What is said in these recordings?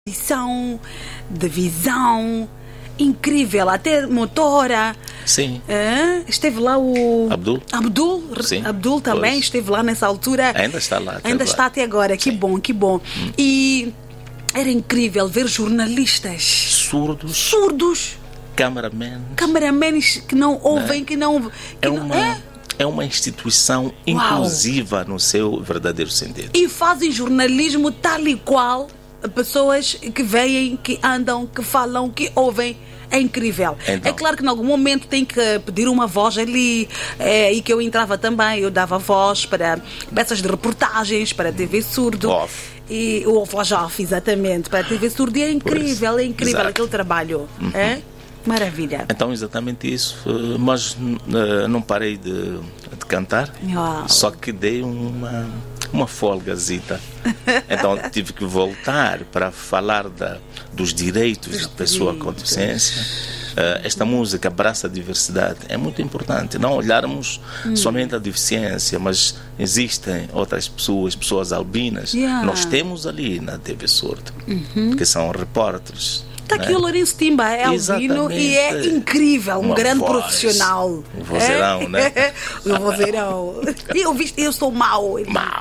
edição, de visão, incrível, até motora. Sim. Esteve lá o Abdul. Sim. Abdul também esteve lá nessa altura. Ainda está lá. Ainda está até agora. Que bom, que bom. E era incrível ver jornalistas surdos, cameramenes que não ouvem, É uma instituição inclusiva no seu verdadeiro sentido. E fazem jornalismo tal e qual. Pessoas que veem, que andam, que falam, que ouvem. É incrível. Então, é claro que em algum momento tem que pedir uma voz ali, e que eu entrava também, eu dava voz para peças de reportagens, para a TV Surdo. E o off, exatamente, para a TV Surdo. E é incrível, aquele trabalho. É? Maravilha. Então, exatamente isso. Mas não parei de cantar, só que dei uma folgazita. Então tive que voltar para falar dos direitos da pessoa com deficiência. Esta música abraça a diversidade. É muito importante não olharmos somente a deficiência, mas existem outras pessoas albinas. Nós temos ali na TV Surdo, que são repórteres. Está aqui o Lourenço Timba, é albino e é incrível, um grande profissional. Um vozeirão, né? Um vozeirão. Eu sou mau.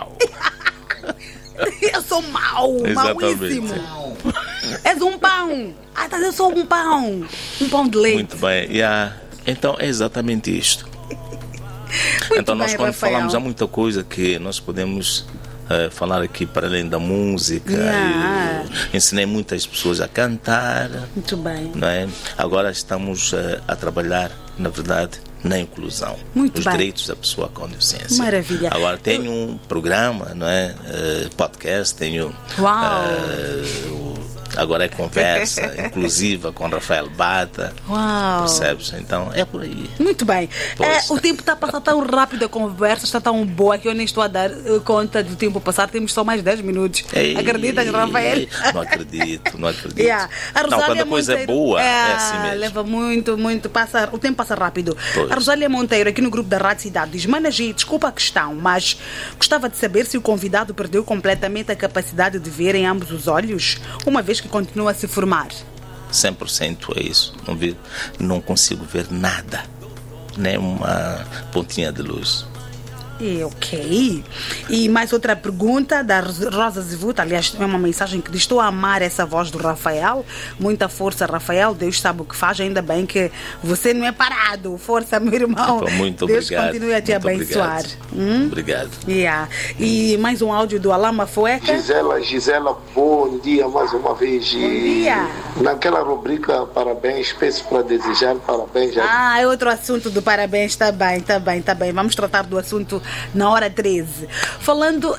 Eu sou mauíssimo. És um pão. Eu sou um pão. Um pão de leite. Muito bem. Então é exatamente isto. Então nós quando falamos há muita coisa que nós podemos falar aqui para além da música. Eu ensinei muitas pessoas a cantar. Muito bem. Não é? Agora estamos a trabalhar, na verdade, na inclusão. Os direitos da pessoa com deficiência. Maravilha. Agora tenho um programa, não é? Podcast, tenho agora é conversa inclusiva com Rafael Bata. Percebes? Então é por aí. Muito bem. O tempo está a passar tão rápido, a conversa está tão boa que eu nem estou a dar conta do tempo passar. Temos só mais 10 minutos. Acreditas, Rafael? Não acredito. Quando a coisa é boa, é assim mesmo. Leva muito, o tempo passa rápido. A Rosália Monteiro, aqui no grupo da Rádio Cidade, diz: Managi, desculpa a questão, mas gostava de saber se o convidado perdeu completamente a capacidade de ver em ambos os olhos, uma vez que continua a se formar. 100% é isso. Não consigo ver nada, nem uma pontinha de luz. Ok. E mais outra pergunta da Rosa Zivuta, aliás, é uma mensagem que diz: estou a amar essa voz do Rafael. Muita força, Rafael. Deus sabe o que faz. Ainda bem que você não é parado. Força, meu irmão. Muito Deus obrigado. Continue a te abençoar. Obrigado. E mais um áudio do Alama Fueca. Gisela, bom dia mais uma vez. Bom dia. Naquela rubrica parabéns, peço para desejar parabéns. É outro assunto do parabéns. Tá bem. Vamos tratar do assunto na hora 13. Falando,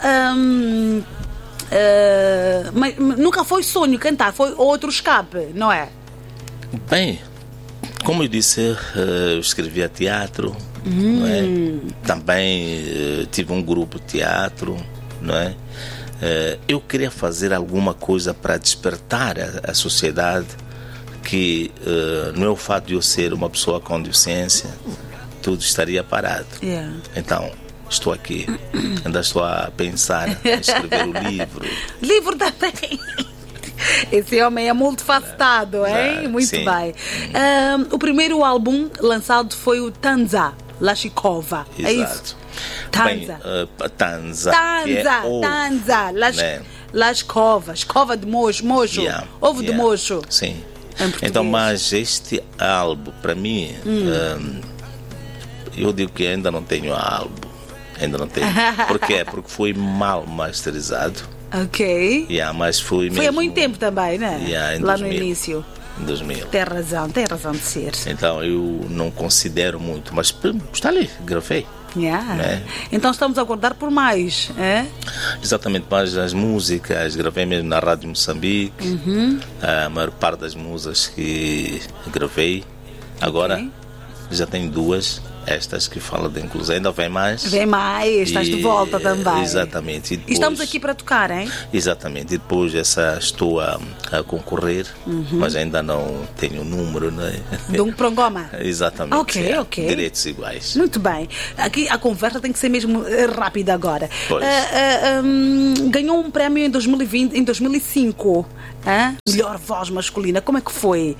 mas nunca foi sonho cantar, foi outro escape, não é? Bem, como eu disse, eu escrevia teatro, não é? Também tive um grupo de teatro, não é? Eu queria fazer alguma coisa para despertar a sociedade que não é o fato de eu ser uma pessoa com deficiência, tudo estaria parado. Então, estou aqui, ainda estou a pensar em escrever o livro. Livro também. Esse homem é multifacetado, hein? Muito sim. Bem. O primeiro álbum lançado foi o Tanza Lashikova. Exato. É isso? Tanza. Tanza. Lashkova. Escova de mocho. Ovo de mocho. Sim. Então, mas este álbum, para mim, eu digo que ainda não tenho álbum. Ainda não tenho. Por quê? Porque foi mal masterizado. Ok. Mas foi mesmo... Foi há muito tempo também, né? Lá 2000, no início. Em 2000. Tem razão de ser. Então eu não considero muito, mas está ali, gravei. Né? Então estamos a aguardar por mais, é? Exatamente, mas as músicas gravei mesmo na Rádio Moçambique. A maior parte das músicas que gravei agora já tenho 2 estas que falam de inclusão. Ainda vem mais. Vem mais, estás de volta também. Exatamente. E depois, estamos aqui para tocar, hein? Exatamente. E depois estou a concorrer, mas ainda não tenho o número, né? De um programa? Exatamente. Ok. Direitos iguais. Muito bem. Aqui a conversa tem que ser mesmo rápida agora. Pois. Ganhou um prémio em 2005. Melhor voz masculina. Como é que foi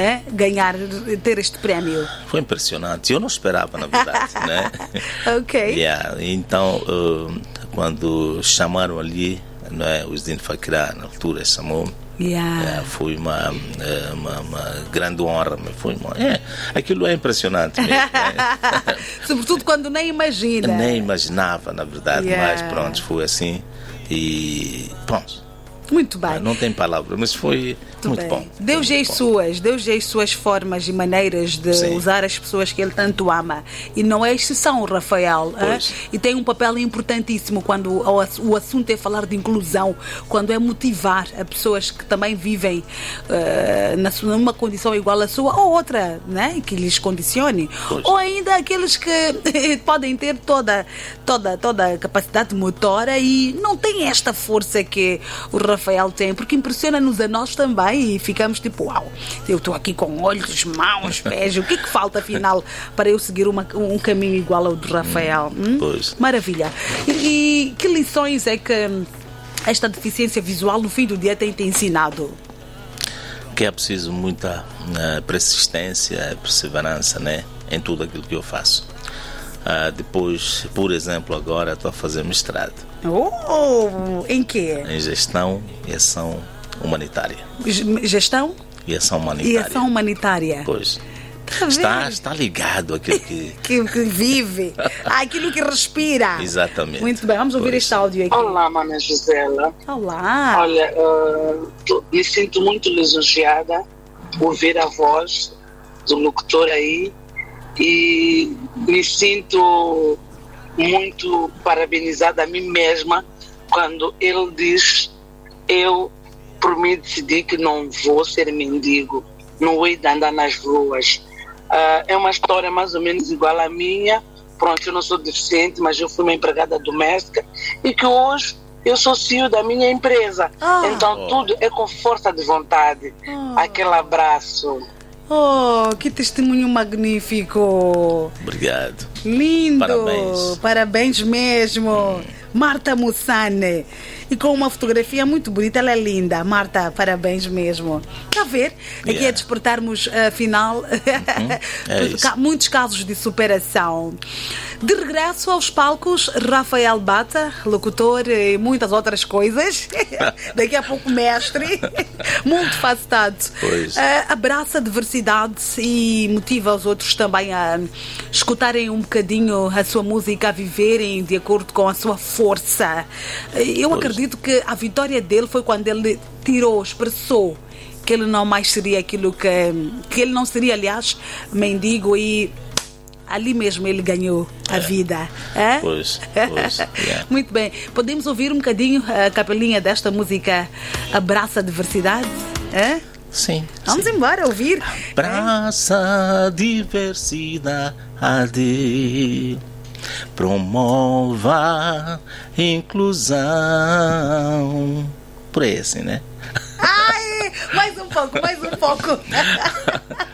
ter este prémio? Foi impressionante. Eu não esperava, na verdade, né? Ok. Então, quando chamaram ali, né, o Zdin Fakira, na altura, chamou-me. Foi uma grande honra. Aquilo é impressionante mesmo, né? Sobretudo quando nem imagina. Nem imaginava, na verdade, mas pronto, foi assim. E pronto. Muito bem. Não tem palavra, mas foi muito bom. Deus e as suas formas e maneiras de usar as pessoas que Ele tanto ama. E não é exceção, Rafael. E tem um papel importantíssimo quando o assunto é falar de inclusão, quando é motivar a pessoas que também vivem numa condição igual à sua ou outra, né? Que lhes condicione. Ou ainda aqueles que podem ter toda a capacidade motora e não têm esta força que o Rafael tem, porque impressiona-nos a nós também e ficamos tipo, uau, eu estou aqui com olhos, mãos, pés, o que falta afinal para eu seguir um caminho igual ao do Rafael? Pois. Maravilha. E que lições é que esta deficiência visual no fim do dia tem te ensinado? Que é preciso muita persistência, perseverança, né, em tudo aquilo que eu faço. Depois, por exemplo, agora estou a fazer mestrado. Em quê? Em gestão e ação humanitária. Gestão? E ação humanitária. E ação humanitária. Pois. Está ligado àquilo que... que vive, àquilo que respira. Exatamente. Muito bem, vamos ouvir este áudio aqui. Olá, Mana Gisela. Olá. Olha, me sinto muito lisonjeada por ouvir a voz do locutor aí e me sinto muito parabenizada a mim mesma quando ele diz: eu por mim decidi que não vou ser mendigo, não hei de andar nas ruas. É uma história mais ou menos igual à minha. Pronto, eu não sou deficiente, mas eu fui uma empregada doméstica e que hoje eu sou CEO da minha empresa. Então tudo é com força de vontade. Aquele abraço. Que testemunho magnífico. Obrigado. Lindo. Parabéns Mesmo. Marta Mussane. E com uma fotografia muito bonita, ela é linda. Marta, parabéns mesmo. Está a ver? Aqui a despertarmos, afinal, muitos casos de superação. De regresso aos palcos, Rafael Bata, locutor e muitas outras coisas. Daqui a pouco mestre, multifacetado. Abraça a diversidade e motiva os outros também a escutarem um bocadinho a sua música, a viverem de acordo com a sua força. Eu acredito que a vitória dele foi quando ele expressou que ele não mais seria aquilo que ele não seria, aliás, mendigo, e ali mesmo ele ganhou a vida. Muito bem. Podemos ouvir um bocadinho a capelinha desta música Abraça a Diversidade? Sim. Vamos embora ouvir. Abraça a diversidade, promova a inclusão. Por aí assim, né? Mais um pouco.